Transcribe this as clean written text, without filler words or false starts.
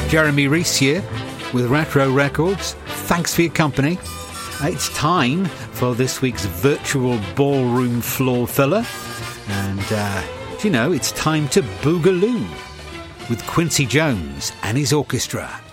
Jeremy Reese here with Retro Records. Thanks for your company. It's time for this week's virtual ballroom floor filler. And, it's time to boogaloo with Quincy Jones and his orchestra.